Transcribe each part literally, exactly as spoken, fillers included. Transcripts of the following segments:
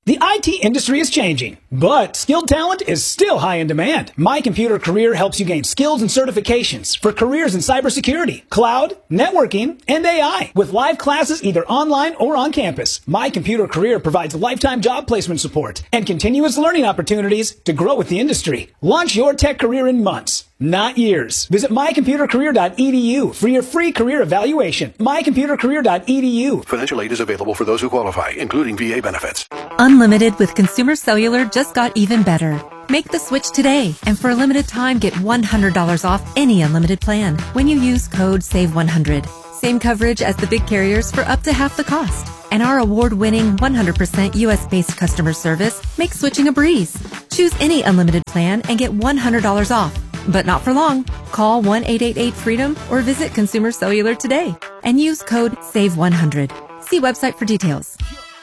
The I T industry is changing, but skilled talent is still high in demand. My Computer Career helps you gain skills and certifications for careers in cybersecurity, cloud, networking, and A I. With live classes either online or on campus, My Computer Career provides lifetime job placement support and continuous learning opportunities to grow with the industry. Launch your tech career in months, not years. Visit my computer career dot e d u for your free career evaluation. my computer career dot e d u. Financial aid is available for those who qualify, including V A benefits. Unlimited with Consumer Cellular just got even better. Make the switch today, and for a limited time, get one hundred dollars off any unlimited plan when you use code save one hundred. Same coverage as the big carriers for up to half the cost. And our award-winning one hundred percent U S-based customer service makes switching a breeze. Choose any unlimited plan and get one hundred dollars off. But not for long. Call one eight eight eight freedom or visit Consumer Cellular today and use code save one hundred. See website for details.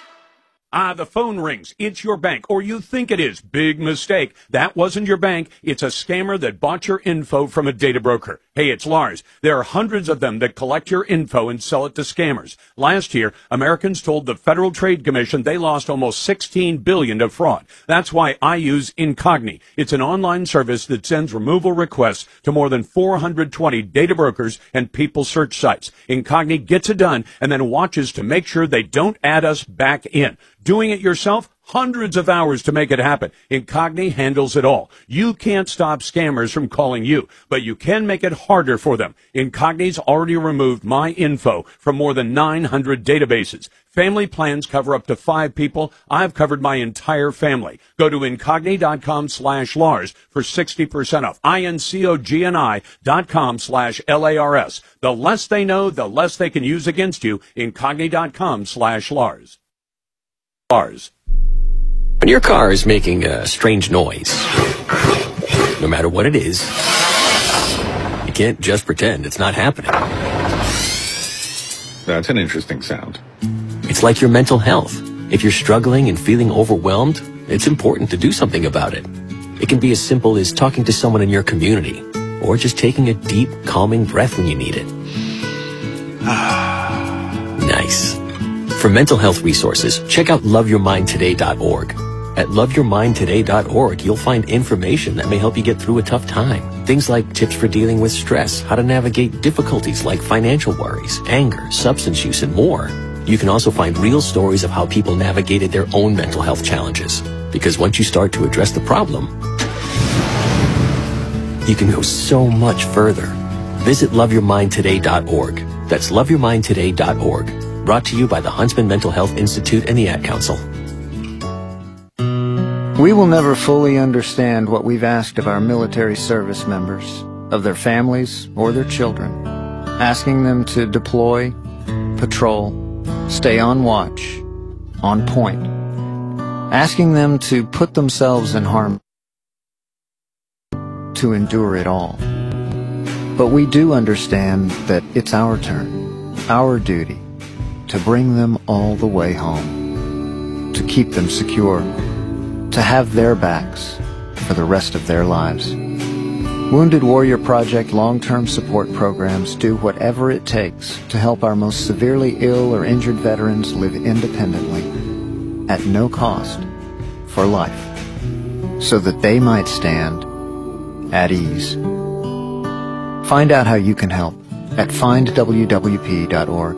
Ah, the phone rings. It's your bank, or you think it is. Big mistake. That wasn't your bank. It's a scammer that bought your info from a data broker. Hey, it's Lars. There are hundreds of them that collect your info and sell it to scammers. Last year, Americans told the Federal Trade Commission they lost almost sixteen billion dollars to fraud. That's why I use Incogni. It's an online service that sends removal requests to more than four hundred twenty data brokers and people search sites. Incogni gets it done and then watches to make sure they don't add us back in. Doing it yourself? Hundreds of hours to make it happen. Incogni handles it all. You can't stop scammers from calling you, but you can make it harder for them. Incogni's already removed my info from more than nine hundred databases. Family plans cover up to five people. I've covered my entire family. Go to Incogni.com slash Lars for sixty percent off. I-N-C-O-G-N-I dot com slash L-A-R-S. The less they know, the less they can use against you. Incogni.com slash Lars. Lars. When your car is making a strange noise, no matter what it is, you can't just pretend it's not happening. That's an interesting sound. It's like your mental health. If you're struggling and feeling overwhelmed, it's important to do something about it. It can be as simple as talking to someone in your community, or just taking a deep, calming breath when you need it. Nice. For mental health resources, check out love your mind today dot org. At love your mind today dot org, you'll find information that may help you get through a tough time. Things like tips for dealing with stress, how to navigate difficulties like financial worries, anger, substance use, and more. You can also find real stories of how people navigated their own mental health challenges. Because once you start to address the problem, you can go so much further. Visit love your mind today dot org. That's love your mind today dot org. Brought to you by the Huntsman Mental Health Institute and the Ad Council. We will never fully understand what we've asked of our military service members, of their families or their children, asking them to deploy, patrol, stay on watch, on point, asking them to put themselves in harm, to endure it all. But we do understand that it's our turn, our duty, to bring them all the way home, to keep them secure, to have their backs for the rest of their lives. Wounded Warrior Project long-term support programs do whatever it takes to help our most severely ill or injured veterans live independently, at no cost, for life, so that they might stand at ease. Find out how you can help at find w w p dot org.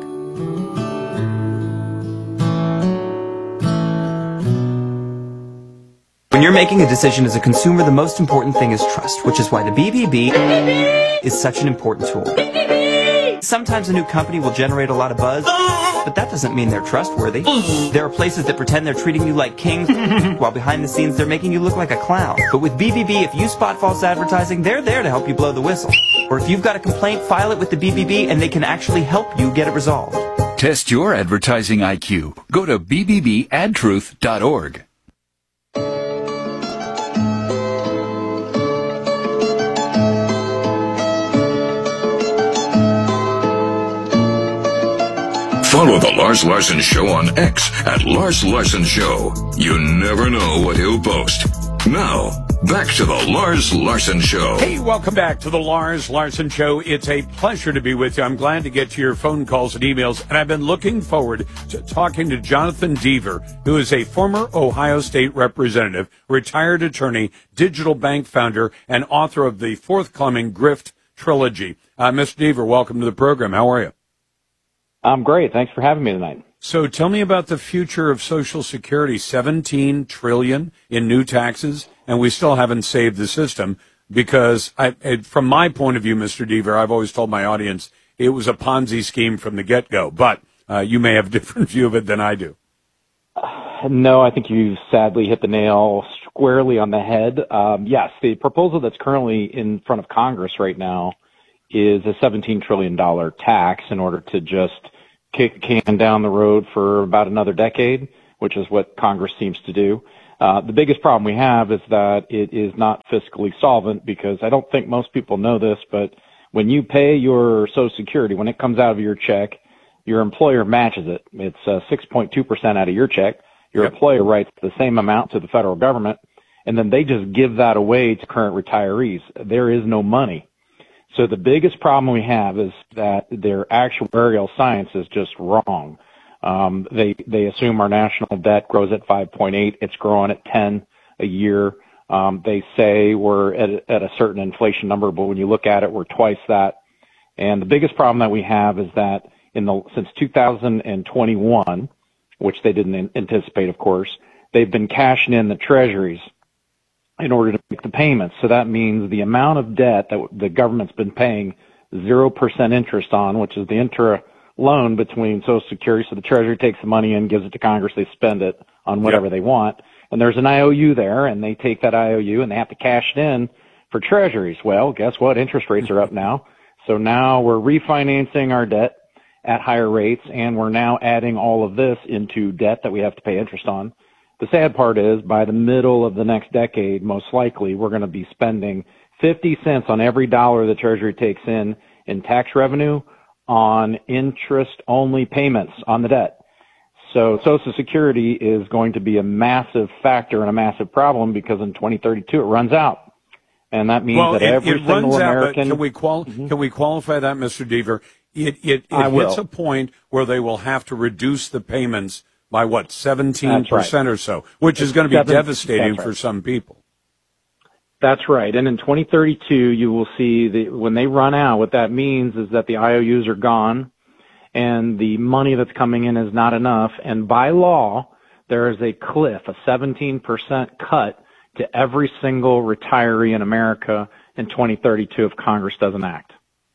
When you're making a decision as a consumer, the most important thing is trust, which is why the B B B is such an important tool. Sometimes a new company will generate a lot of buzz, but that doesn't mean they're trustworthy. There are places that pretend they're treating you like kings, while behind the scenes they're making you look like a clown. But with B B B, if you spot false advertising, they're there to help you blow the whistle. Or if you've got a complaint, file it with the B B B and they can actually help you get it resolved. Test your advertising I Q. Go to b b b ad truth dot org. Follow The Lars Larson Show on X at Lars Larson Show. You never know what he'll post. Now, back to the Lars Larson Show. Hey, welcome back to the Lars Larson Show. It's a pleasure to be with you. I'm glad to get to your phone calls and emails, and I've been looking forward to talking to Jonathan Deaver, who is a former Ohio State representative, retired attorney, digital bank founder, and author of the forthcoming Grift Trilogy. Uh, Mister Deaver, welcome to the program. How are you? I'm great. Thanks for having me tonight. So tell me about the future of Social Security. seventeen trillion dollars in new taxes, and we still haven't saved the system because, I, from my point of view, Mister Deaver, I've always told my audience it was a Ponzi scheme from the get-go, but uh, you may have a different view of it than I do. No, I think you sadly hit the nail squarely on the head. Um, yes, the proposal that's currently in front of Congress right now is a seventeen trillion dollars tax in order to just kick the can down the road for about another decade, which is what Congress seems to do. Uh, the biggest problem we have is that it is not fiscally solvent because I don't think most people know this, but when you pay your Social Security, when it comes out of your check, your employer matches it. It's uh, six point two percent out of your check. Your yep. employer writes the same amount to the federal government, and then they just give that away to current retirees. There is no money. So the biggest problem we have is that their actuarial science is just wrong. Um, they they assume our national debt grows at five point eight. It's growing at ten a year. Um, they say we're at a, at a certain inflation number, but when you look at it, we're twice that. And the biggest problem that we have is that in the since two thousand twenty-one, which they didn't anticipate, of course, they've been cashing in the treasuries in order to make the payments. So that means the amount of debt that the government's been paying zero percent interest on, which is the intra loan between Social Security. So the Treasury takes the money in, gives it to Congress, they spend it on whatever yep. they want. And there's an I O U there, and they take that I O U and they have to cash it in for treasuries. Well, guess what? Interest rates are up now. So now we're refinancing our debt at higher rates, and we're now adding all of this into debt that we have to pay interest on. The sad part is by the middle of the next decade, most likely, we're going to be spending fifty cents on every dollar the Treasury takes in in tax revenue on interest-only payments on the debt. So Social Security is going to be a massive factor and a massive problem because in twenty thirty-two it runs out. And that means well, that it, every it single runs American... Out, but can we, qual- mm-hmm. can we qualify that, Mister Deaver? It, it, it I hits will. a point where they will have to reduce the payments by, what, seventeen percent right. or so, which is going to be Seven, devastating right. for some people. That's right. And in twenty thirty-two, you will see the, when they run out, what that means is that the I O Us are gone and the money that's coming in is not enough. And by law, there is a cliff, a seventeen percent cut to every single retiree in America in twenty thirty-two if Congress doesn't act.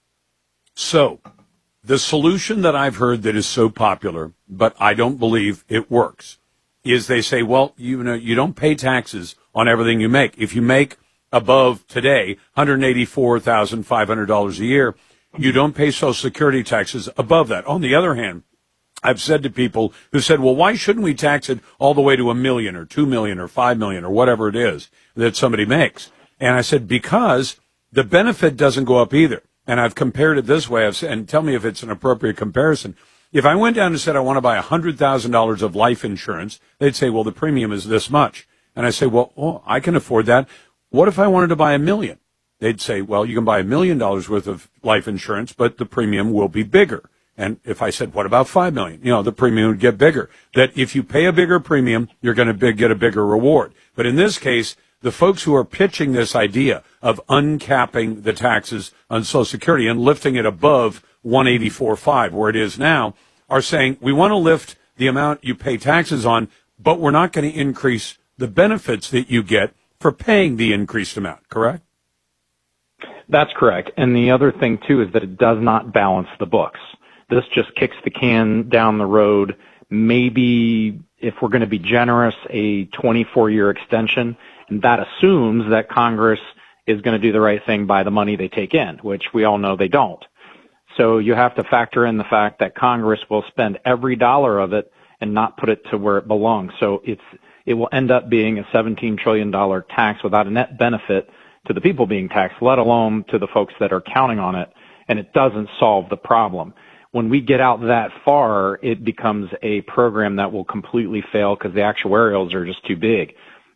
So the solution that I've heard that is so popular, but I don't believe it works, is they say, well, you know, you don't pay taxes on everything you make. If you make above today one hundred eighty-four thousand five hundred dollars a year, you don't pay Social Security taxes above that. On the other hand, I've said to people who said, well, why shouldn't we tax it all the way to a million or two million or five million or whatever it is that somebody makes? And I said, because the benefit doesn't go up either. And I've compared it this way, I've said, and tell me if it's an appropriate comparison. If I went down and said I want to buy one hundred thousand dollars of life insurance, they'd say, well, the premium is this much. And I say, well, oh, I can afford that. What if I wanted to buy a million? They'd say, well, you can buy a million dollars worth of life insurance, but the premium will be bigger. And if I said, what about five million? You know, the premium would get bigger. That if you pay a bigger premium, you're going to get a bigger reward. But in this case, the folks who are pitching this idea of uncapping the taxes on Social Security and lifting it above one eighty-four point five, where it is now, are saying we want to lift the amount you pay taxes on, but we're not going to increase the benefits that you get for paying the increased amount, correct? That's correct. And the other thing, too, is that it does not balance the books. This just kicks the can down the road. Maybe, if we're going to be generous, a twenty-four year extension. And that assumes that Congress is going to do the right thing by the money they take in, which we all know they don't. So you have to factor in the fact that Congress will spend every dollar of it and not put it to where it belongs. So it's it will end up being a seventeen trillion dollars tax without a net benefit to the people being taxed, let alone to the folks that are counting on it. And it doesn't solve the problem. When we get out that far, it becomes a program that will completely fail because the actuarials are just too big.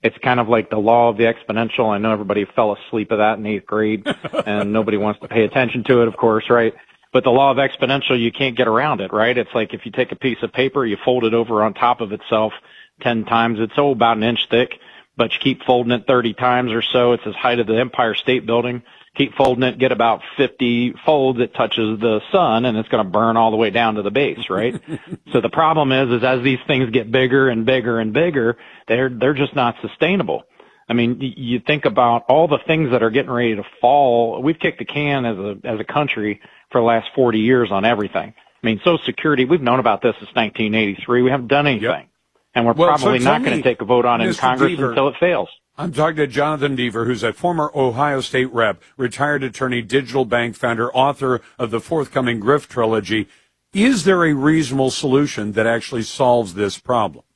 It's kind of like the law of the exponential. I know everybody fell asleep at that in eighth grade, and nobody wants to pay attention to it, of course, right? But the law of exponential, you can't get around it, right? It's like if you take a piece of paper, you fold it over on top of itself ten times. It's oh, about an inch thick, but you keep folding it thirty times or so. It's as height of the Empire State Building. Keep folding it, get about fifty folds, it touches the sun, and it's going to burn all the way down to the base, right? So the problem is, is as these things get bigger and bigger and bigger, they're they're just not sustainable. I mean, you think about all the things that are getting ready to fall. We've kicked the can as a as a country for the last forty years on everything. I mean, Social Security, we've known about this since nineteen eighty-three. We haven't done anything. Yep. And we're well, probably so not going to take a vote on it in Congress Deaver, until it fails. I'm talking to Jonathan Deaver, who's a former Ohio State rep, retired attorney, digital bank founder, author of the forthcoming Grift trilogy. Is there a reasonable solution that actually solves this problem?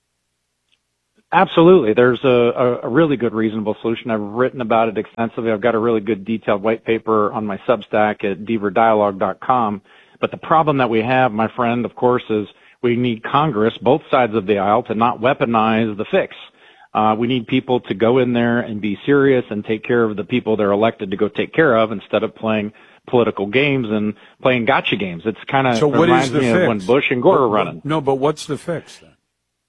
Absolutely. There's a, a really good reasonable solution. I've written about it extensively. I've got a really good detailed white paper on my Substack at deaver dialogue dot com. But the problem that we have, my friend, of course, is we need Congress, both sides of the aisle, to not weaponize the fix. Uh, we need people to go in there and be serious and take care of the people they're elected to go take care of instead of playing political games and playing gotcha games. It's kind of so reminds me fix? of when Bush and Gore what, were running. No, but what's the fix then?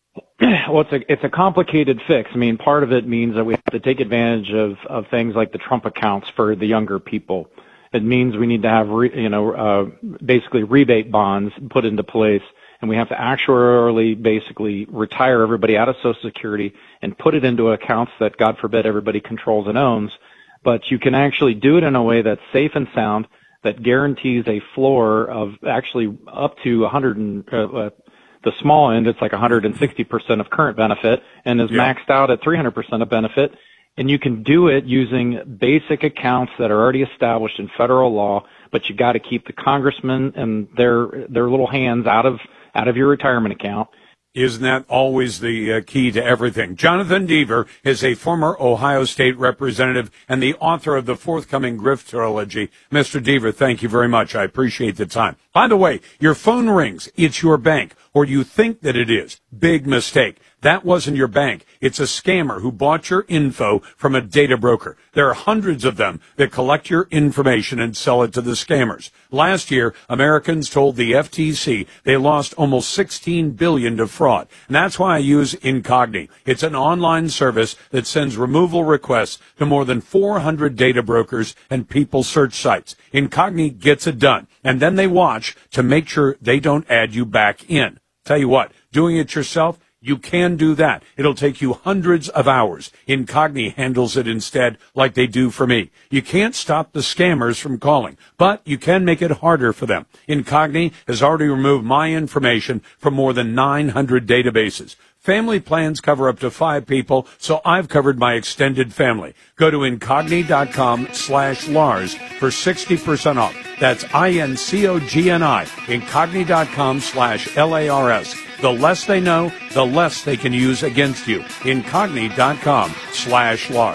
Well, it's a, it's a complicated fix. I mean, part of it means that we have to take advantage of, of things like the Trump accounts for the younger people. It means we need to have, re, you know, uh, basically rebate bonds put into place, and we have to actuarially basically retire everybody out of Social Security and put it into accounts that, God forbid, everybody controls and owns. But you can actually do it in a way that's safe and sound, that guarantees a floor of actually up to one hundred and, uh, uh, the small end, it's like one hundred sixty percent of current benefit and is yeah. maxed out at three hundred percent of benefit. And you can do it using basic accounts that are already established in federal law, but you got to keep the congressmen and their their little hands out of out of your retirement account. Isn't that always the uh, key to everything? Jonathan Deaver is a former Ohio State representative and the author of the forthcoming Grift trilogy. Mister Deaver, thank you very much. I appreciate the time. By the way, your phone rings. It's your bank, or you think that it is. Big mistake. That wasn't your bank. It's a scammer who bought your info from a data broker. There are hundreds of them that collect your information and sell it to the scammers. Last year, Americans told the F T C they lost almost sixteen billion dollars to fraud. And that's why I use Incogni. It's an online service that sends removal requests to more than four hundred data brokers and people search sites. Incogni gets it done. And then they watch to make sure they don't add you back in. Tell you what, doing it yourself, you can do that. It'll take you hundreds of hours. Incogni handles it instead, like they do for me. You can't stop the scammers from calling, but you can make it harder for them. Incogni has already removed my information from more than nine hundred databases. Family plans cover up to five people, so I've covered my extended family. Go to Incogni.com slash Lars for sixty percent off. That's I-N-C-O-G-N-I, Incogni.com slash L-A-R-S. The less they know, the less they can use against you. Incogni.com slash Lars.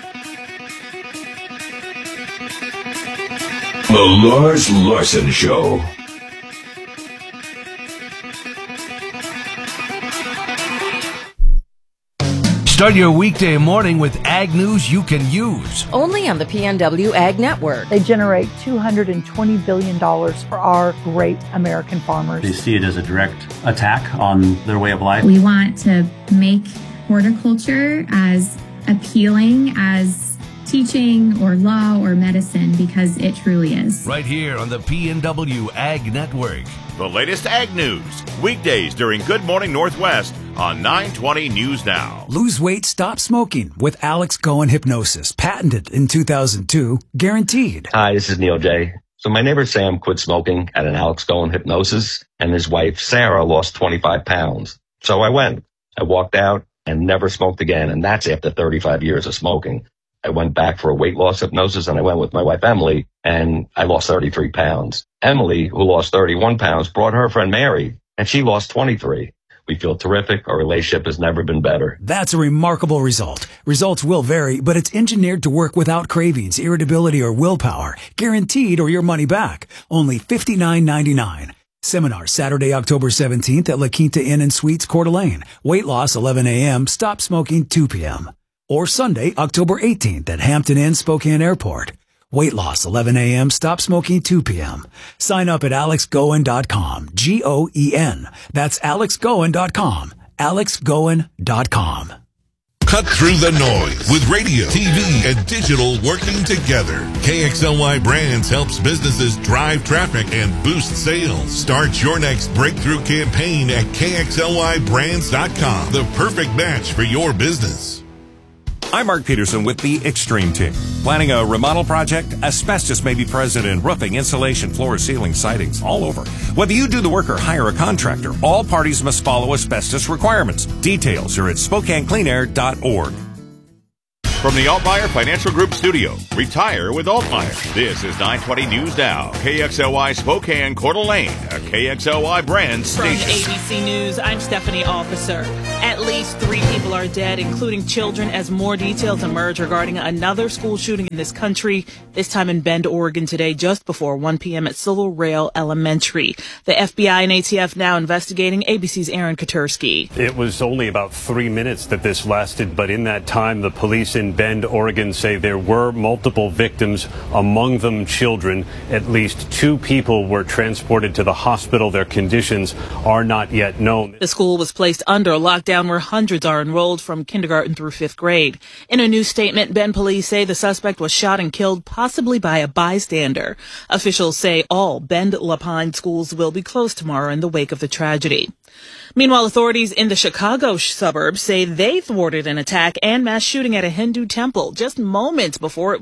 The Lars Larson Show. Start your weekday morning with ag news you can use. Only on the P N W Ag Network. They generate two hundred twenty billion dollars for our great American farmers. They see it as a direct attack on their way of life. We want to make horticulture as appealing as teaching or law or medicine, because it truly is. Right here on the P N W Ag Network. The latest ag news, weekdays during Good Morning Northwest on nine twenty News Now. Lose weight, stop smoking with Alex Cohen Hypnosis. Patented in two thousand two, guaranteed. Hi, this is Neil J. So my neighbor Sam quit smoking at an Alex Cohen Hypnosis, and his wife Sarah lost twenty-five pounds. So I went. I walked out and never smoked again, and that's after thirty-five years of smoking. I went back for a weight loss hypnosis, and I went with my wife Emily, and I lost thirty-three pounds. Emily, who lost thirty-one pounds, brought her friend Mary, and she lost twenty-three. We feel terrific. Our relationship has never been better. That's a remarkable result. Results will vary, but it's engineered to work without cravings, irritability, or willpower. Guaranteed or your money back. Only fifty-nine ninety-nine. Seminar Saturday, October seventeenth at La Quinta Inn and Suites, Coeur d'Alene. Weight loss eleven a.m. Stop smoking two p.m. or Sunday, October eighteenth at Hampton Inn, Spokane Airport. Weight loss eleven a.m., stop smoking two p.m. Sign up at alex goen dot com, G O E N. That's alex goen dot com, alex goen dot com. Cut through the noise with radio, T V, and digital working together. K X L Y Brands helps businesses drive traffic and boost sales. Start your next breakthrough campaign at k x l y brands dot com. The perfect match for your business. I'm Mark Peterson with the Extreme Team. Planning a remodel project? Asbestos may be present in roofing, insulation, floor, ceiling, sidings, all over. Whether you do the work or hire a contractor, all parties must follow asbestos requirements. Details are at spokane clean air dot org. From the Altmaier Financial Group studio, retire with Altmaier. This is nine twenty News Now, K X L Y Spokane, Coeur d'Alene, a K X L Y brand station. From A B C News, I'm Stephanie Officer. At least three people are dead, including children, as more details emerge regarding another school shooting in this country, this time in Bend, Oregon today, just before one p.m. at Civil Rail Elementary. The F B I and A T F now investigating. A B C's Aaron Katursky. It was only about three minutes that this lasted, but in that time, the police in Bend, Oregon say there were multiple victims, among them children. At least two people were transported to the hospital. Their conditions are not yet known. The school was placed under lockdown where hundreds are enrolled from kindergarten through fifth grade. In a new statement, Bend police say the suspect was shot and killed, possibly by a bystander. Officials say all Bend La Pine schools will be closed tomorrow in the wake of the tragedy. Meanwhile, authorities in the Chicago suburbs say they thwarted an attack and mass shooting at a Hindu temple just moments before it